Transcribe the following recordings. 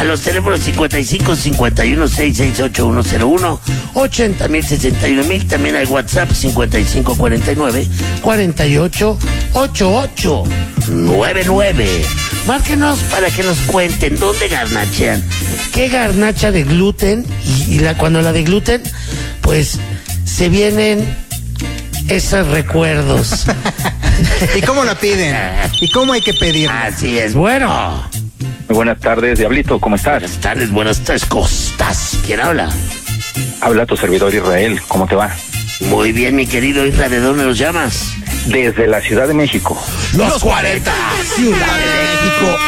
a los teléfonos 55 51 668 101, 80,000 61,000. También hay WhatsApp 55 49 48 88 99. Márquenos para que nos cuenten dónde garnachean, qué garnacha de gluten y cuando la de gluten, pues se vienen esos recuerdos. ¿Y cómo la piden? ¿Y cómo hay que pedirla? Así es, bueno. Muy buenas tardes, Diablito, ¿cómo estás? Buenas tardes, ¿cómo estás? ¿Quién habla? Habla tu servidor Israel, ¿cómo te va? Muy bien, mi querido Isra, ¿de dónde nos llamas? Desde la Ciudad de México. Los 40, Ciudad de México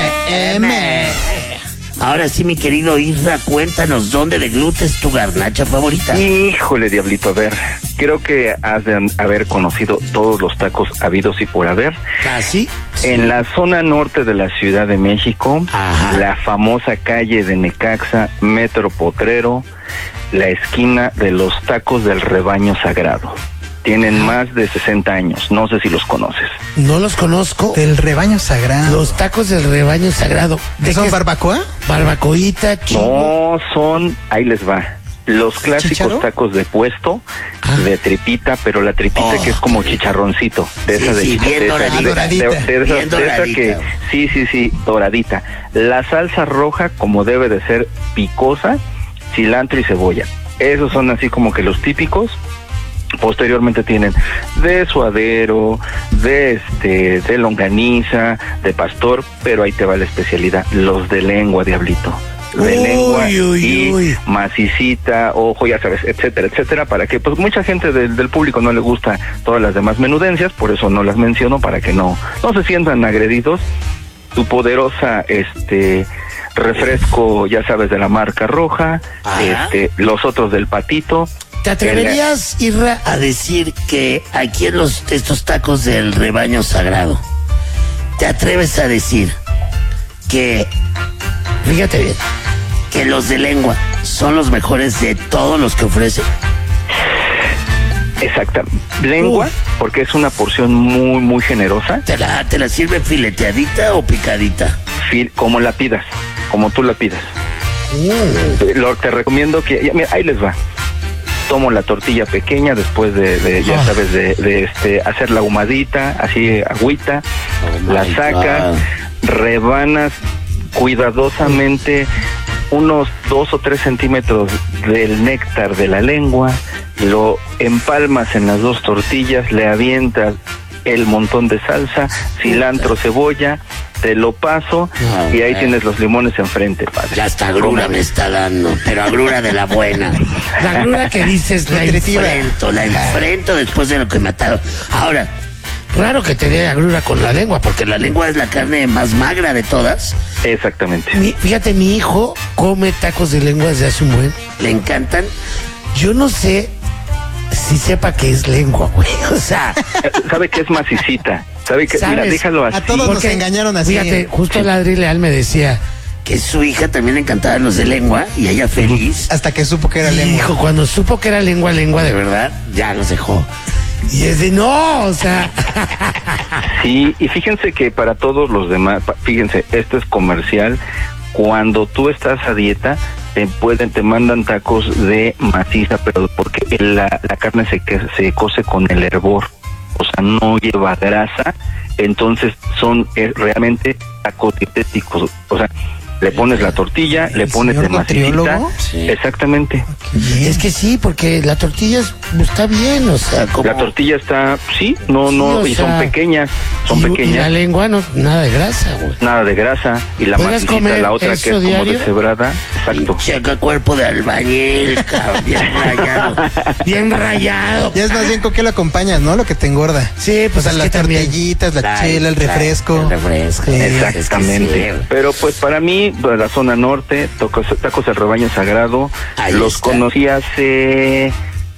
FM. Ahora sí, mi querido Isra, cuéntanos, ¿dónde de gluten es tu garnacha favorita? Híjole, Diablito, a ver, creo que has de haber conocido todos los tacos habidos y por haber. ¿Casi? Sí. En la zona norte de la Ciudad de México, Ajá. la famosa calle de Necaxa, Metro Potrero, la esquina de los tacos del Rebaño Sagrado. Tienen más de 60 años, no sé si los conoces. No los conozco. Del Rebaño Sagrado. Los tacos del Rebaño Sagrado. ¿Qué son, barbacoa? Barbacoita, chivo. No, son, ahí les va, los clásicos ¿Chícharo? Tacos de puesto, de tripita, pero la tripita que es como chicharroncito, de Sí, esa de sí, bien de esa- doradita. de esa- Bien de esa que, doradita. sí, doradita. La salsa roja, como debe de ser, picosa, cilantro y cebolla. Esos son así como que los típicos. Posteriormente tienen de suadero, de longaniza, de pastor, pero ahí te va la especialidad, los de lengua, Diablito. De lengua y macicita, ojo, ya sabes, etcétera, etcétera, para que pues mucha gente del público no le gusta todas las demás menudencias, por eso no las menciono, para que no se sientan agredidos. Tu poderosa refresco, ya sabes, de la marca roja, Ajá. los otros del patito. ¿Te atreverías, Isra, a decir que aquí en estos tacos del Rebaño Sagrado, te atreves a decir que, fíjate bien, que los de lengua son los mejores de todos los que ofrecen? Exacta. Lengua, porque es una porción muy, muy generosa. ¿Te la sirve fileteadita o picadita? Como la pidas, como tú la pidas. Te recomiendo que, mira, ahí les va. Tomo la tortilla pequeña después de ya sabes, de hacer la ahumadita, así agüita, la sacas, rebanas cuidadosamente unos 2 o 3 centímetros del néctar de la lengua, lo empalmas en las 2 tortillas, le avientas el montón de salsa, cilantro, cebolla, te lo paso y ahí tienes los limones enfrente, padre. Ya hasta agrura me está dando, pero agrura de la buena. La agrura que dices, la enfrento después de lo que me ataron. Ahora, raro que te dé agrura con la lengua, porque la lengua es la carne más magra de todas. Exactamente. Fíjate, mi hijo come tacos de lengua desde hace un buen. Le encantan. Yo no sé si sepa que es lengua, güey. O sea, sabe que es macicita. Sabe que, ¿sabes? Mira, déjalo así. A todos nos engañaron así. Fíjate, justo el Adri Leal me decía que su hija también le encantaban los de lengua y ella feliz. Hasta que supo que era lengua. Hijo, cuando supo que era lengua de verdad, ya los dejó. Y es de no, o sea. Sí, y fíjense que para todos los demás, fíjense, esto es comercial. Cuando tú estás a dieta, te mandan tacos de maciza, pero porque la carne se cose con el hervor, o sea, no lleva grasa, entonces son realmente tacos dietéticos, o sea, le pones la tortilla, le pones de macicita, Sí. Exactamente. Es que sí, porque la tortilla está bien, o sea, como... La tortilla está, sí, no, Sí, y o sea, son pequeñas, Y la lengua, no, nada de grasa, güey. nada de grasa, y la ¿Podrías macicita, comer la otra que es eso como diario? deshebrada, exacto. Checa cuerpo de albañil, cabrón, bien rayado. Bien rayado. Ya es más bien con qué lo acompañas, ¿no? Lo que te engorda. Sí, pues o sea, es las que también- tortillitas, la Claro, chela, el claro, refresco. el refresco. Sí. Exactamente. Es que sí. Pero pues para mí, de la zona norte, tacos del Rebaño Sagrado, Ahí los está. conocí hace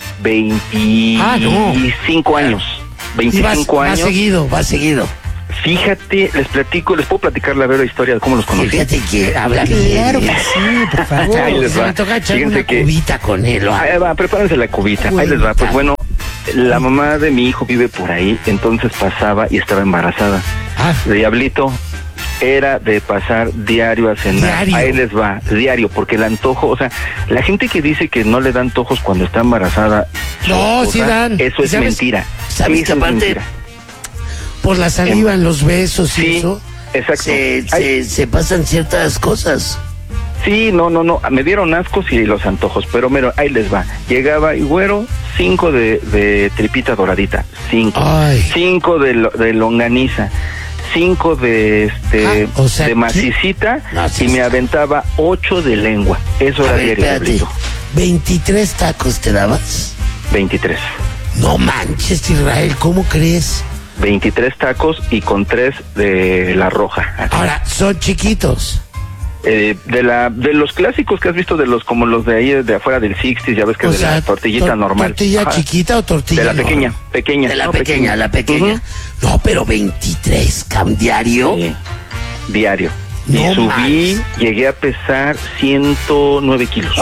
25 años. Y 25 va años. seguido. Fíjate, les puedo platicar la vera historia de cómo los conocí. Fíjate que habla bien. Claro que sí, por favor. Ahí les Se va. me toca echar Fíjense una que- cubita con él. ¿o? Ahí va, prepárense la cubita. Ahí les va. Pues bueno, la mamá de mi hijo vive por ahí, entonces pasaba y estaba embarazada. Ah, Diablito, era de pasar diario a cenar. Diario. Ahí les va, diario, porque el antojo, o sea, la gente que dice que no le da antojos cuando está embarazada, No, o sí sea, dan. eso es ¿Sabes? mentira. ¿Sabes que Eso es aparte mentira. por la saliva en los besos y Sí, eso exacto. se pasan ciertas cosas? Sí, no, me dieron ascos y los antojos, pero mira, ahí les va. Llegaba y güero, 5 de tripita doradita, 5. Ay. 5 de longaniza, 5 de o sea, de macicita No, sí y me está. aventaba 8 de lengua. Eso A era ver, diario, espérate. Diablito. 23 tacos te dabas. 23. No manches, Israel, ¿cómo crees? 23 tacos y con 3 de la roja. Ahora, son chiquitos. De los clásicos que has visto, de los como los de ahí de afuera del 60, ya ves que O es de sea, la tortillita normal. ¿Tortilla Ajá. chiquita o tortilla De la normal? pequeña. De la no, pequeña, la pequeña. Ujú. No, pero 23, diario. Sí, diario. No y subí, manches. llegué a pesar 109 kilos.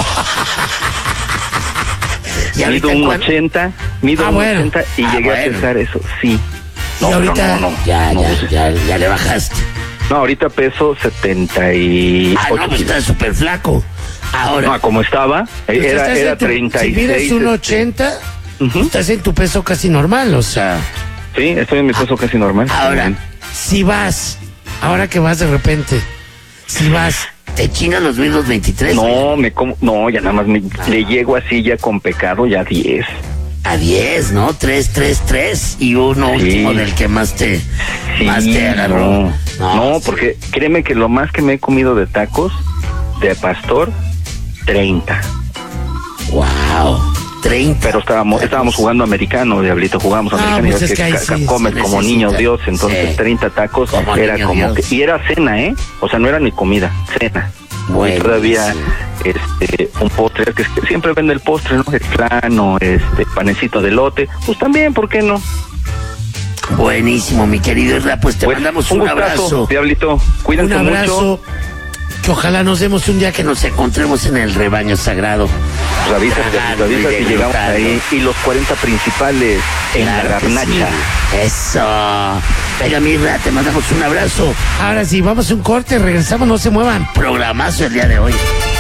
¿Y ahorita Mido un cuánto? 80, mido Ah, un bueno. 80 y Ah, llegué bueno. a pesar eso, sí. Y ahorita ya le bajaste. No, ahorita peso 78 Ah, no, pues kilos. estás súper flaco. Ahora, No, como estaba, pues estás era en tu- 36. Si mides un 80, Ujú. estás en tu peso casi normal, o sea. Sí, estoy en mi peso casi normal. Ahora, si vas, ahora que vas de repente, si vas, te chingan los mismos 23. No, no, ya nada más le llego así ya con pecado, ya 10. A 10, ¿no? 3, 3, 3 y uno Sí. último del que más te agarró. No, sí. porque créeme que lo más que me he comido de tacos de pastor, 30. Wow, 30. Pero estábamos jugando americano, Diablito, jugábamos americano, pues y es que ahí sí comes se como necesita. niño Dios, entonces Sí. 30 tacos Como era niño como Dios. que, y era cena, o sea, no era ni comida, cena. Buenísimo. Y todavía un postre, que siempre vende el postre, ¿no? El plano, panecito de lote, pues también, ¿por qué no? Buenísimo, mi querido Isra, pues te Pues, mandamos un un gustazo, abrazo. Diablito, cuídense Un abrazo. mucho. Que ojalá nos demos un día que nos encontremos en el rebaño sagrado. Pues avisas Tragando y si llegamos disfrutando. ahí. Y los 40 principales en Claro la que garnacha. sí. Eso. Venga, mi Isra, te mandamos un abrazo. Ahora sí, vamos a un corte, regresamos, no se muevan. Programazo el día de hoy.